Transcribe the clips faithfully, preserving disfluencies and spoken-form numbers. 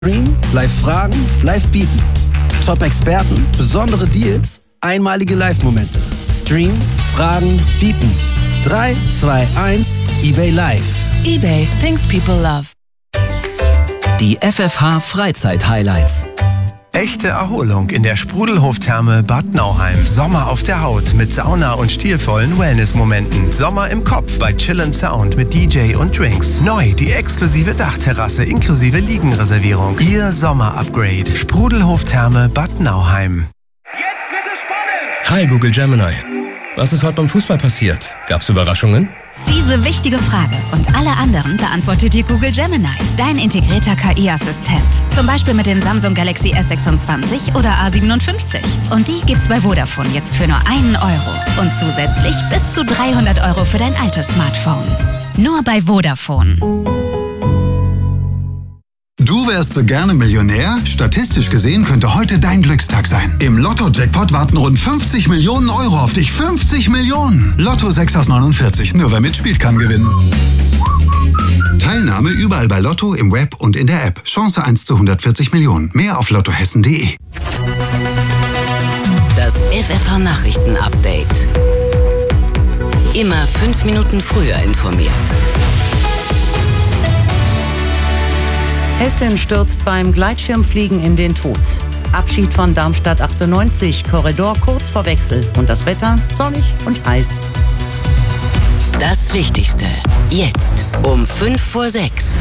Stream, live fragen, live bieten. Top-Experten, besondere Deals, einmalige Live-Momente. Stream, fragen, bieten. drei, zwei, eins, eBay Live. eBay, things people love. Die F F H Freizeit-Highlights. Echte Erholung in der Sprudelhof-Therme Bad Nauheim. Sommer auf der Haut mit Sauna und stilvollen Wellness-Momenten. Sommer im Kopf bei Chill and Sound mit D J und Drinks. Neu die exklusive Dachterrasse inklusive Liegenreservierung. Ihr Sommer-Upgrade. Sprudelhof-Therme Bad Nauheim. Jetzt wird es spannend! Hi Google Gemini. Was ist heute beim Fußball passiert? Gab's Überraschungen? Diese wichtige Frage und alle anderen beantwortet dir Google Gemini, dein integrierter K I-Assistent. Zum Beispiel mit dem Samsung Galaxy S sechsundzwanzig oder A siebenundfünfzig. Und die gibt's bei Vodafone jetzt für nur einen Euro. Und zusätzlich bis zu dreihundert Euro für dein altes Smartphone. Nur bei Vodafone. Du wärst so gerne Millionär? Statistisch gesehen könnte heute dein Glückstag sein. Im Lotto-Jackpot warten rund fünfzig Millionen Euro auf dich. fünfzig Millionen! Lotto sechs aus neunundvierzig. Nur wer mitspielt, kann gewinnen. Teilnahme überall bei Lotto, im Web und in der App. Chance eins zu hundertvierzig Millionen. Mehr auf lottohessen punkt de. Das F F H-Nachrichten-Update. Immer fünf Minuten früher informiert. Hessen stürzt beim Gleitschirmfliegen in den Tod. Abschied von Darmstadt achtundneunzig, Korridor kurz vor Wechsel. Und das Wetter sonnig und heiß. Das Wichtigste jetzt um fünf vor sechs.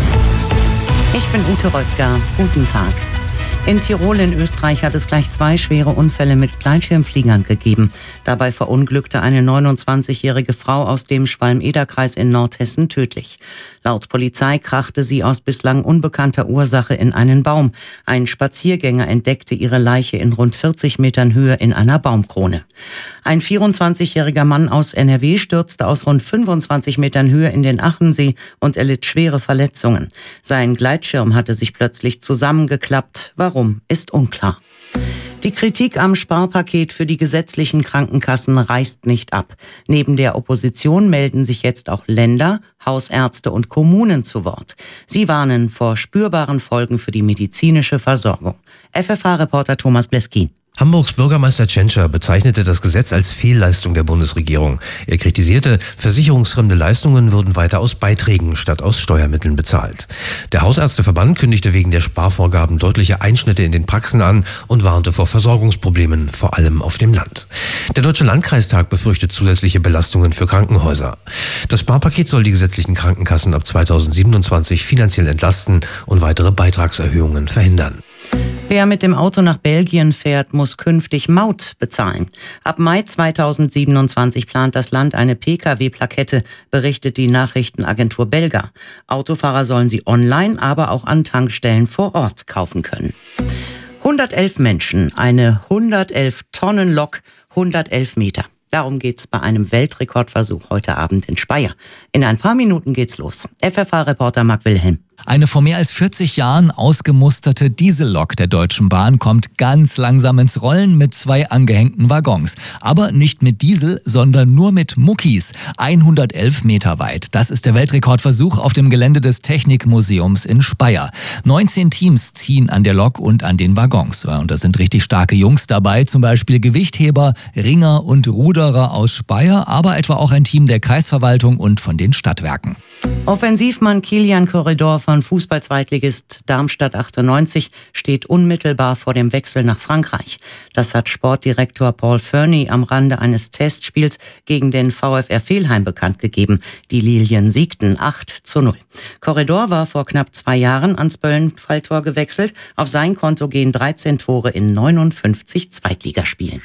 Ich bin Ute Röttger. Guten Tag. In Tirol in Österreich hat es gleich zwei schwere Unfälle mit Gleitschirmfliegern gegeben. Dabei verunglückte eine neunundzwanzigjährige Frau aus dem Schwalm-Eder-Kreis in Nordhessen tödlich. Laut Polizei krachte sie aus bislang unbekannter Ursache in einen Baum. Ein Spaziergänger entdeckte ihre Leiche in rund vierzig Metern Höhe in einer Baumkrone. Ein vierundzwanzigjähriger Mann aus N R W stürzte aus rund fünfundzwanzig Metern Höhe in den Achensee und erlitt schwere Verletzungen. Sein Gleitschirm hatte sich plötzlich zusammengeklappt. Warum, ist unklar. Die Kritik am Sparpaket für die gesetzlichen Krankenkassen reißt nicht ab. Neben der Opposition melden sich jetzt auch Länder, Hausärzte und Kommunen zu Wort. Sie warnen vor spürbaren Folgen für die medizinische Versorgung. F F H-Reporter Thomas Bleski. Hamburgs Bürgermeister Tschentscher bezeichnete das Gesetz als Fehlleistung der Bundesregierung. Er kritisierte, versicherungsfremde Leistungen würden weiter aus Beiträgen statt aus Steuermitteln bezahlt. Der Hausärzteverband kündigte wegen der Sparvorgaben deutliche Einschnitte in den Praxen an und warnte vor Versorgungsproblemen, vor allem auf dem Land. Der Deutsche Landkreistag befürchtet zusätzliche Belastungen für Krankenhäuser. Das Sparpaket soll die gesetzlichen Krankenkassen ab zweitausendsiebenundzwanzig finanziell entlasten und weitere Beitragserhöhungen verhindern. Wer mit dem Auto nach Belgien fährt, muss künftig Maut bezahlen. Ab Mai zweitausendsiebenundzwanzig plant das Land eine P K W-Plakette, berichtet die Nachrichtenagentur Belga. Autofahrer sollen sie online, aber auch an Tankstellen vor Ort kaufen können. hundertelf Menschen, eine hundertelf Tonnen Lok, hundertelf Meter. Darum geht's bei einem Weltrekordversuch heute Abend in Speyer. In ein paar Minuten geht's los. F F H-Reporter Marc Wilhelm. Eine vor mehr als vierzig Jahren ausgemusterte Diesellok der Deutschen Bahn kommt ganz langsam ins Rollen mit zwei angehängten Waggons. Aber nicht mit Diesel, sondern nur mit Muckis. hundertelf Meter weit. Das ist der Weltrekordversuch auf dem Gelände des Technikmuseums in Speyer. neunzehn Teams ziehen an der Lok und an den Waggons. Und da sind richtig starke Jungs dabei, zum Beispiel Gewichtheber, Ringer und Ruderer aus Speyer, aber etwa auch ein Team der Kreisverwaltung und von den Stadtwerken. Offensivmann Kilian Korridor von Fußball-Zweitligist Darmstadt achtundneunzig steht unmittelbar vor dem Wechsel nach Frankreich. Das hat Sportdirektor Paul Ferny am Rande eines Testspiels gegen den VfR Velheim bekannt gegeben. Die Lilien siegten acht zu null. Korridor war vor knapp zwei Jahren ans Böllenfalltor gewechselt. Auf sein Konto gehen dreizehn Tore in neunundfünfzig Zweitligaspielen.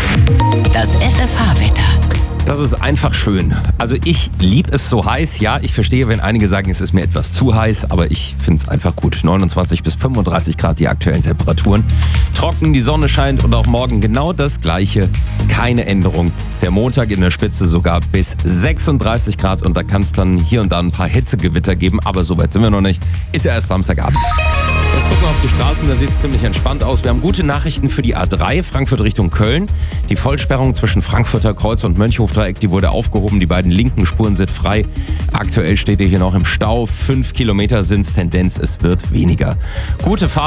Das F F H-Wetter. Das ist einfach schön. Also ich liebe es so heiß. Ja, ich verstehe, wenn einige sagen, es ist mir etwas zu heiß, aber ich finde es einfach gut. neunundzwanzig bis fünfunddreißig Grad die aktuellen Temperaturen. Trocken, die Sonne scheint und auch morgen genau das Gleiche. Keine Änderung. Der Montag in der Spitze sogar bis sechsunddreißig Grad und da kann es dann hier und da ein paar Hitzegewitter geben, aber so weit sind wir noch nicht. Ist ja erst Samstagabend. Jetzt gucken wir auf die Straßen, da sieht es ziemlich entspannt aus. Wir haben gute Nachrichten für die A drei, Frankfurt Richtung Köln. Die Vollsperrung zwischen Frankfurter Kreuz und Mönchhofdreieck, die wurde aufgehoben. Die beiden linken Spuren sind frei. Aktuell steht ihr hier noch im Stau. Fünf Kilometer sind's, Tendenz, es wird weniger. Gute Fahrt.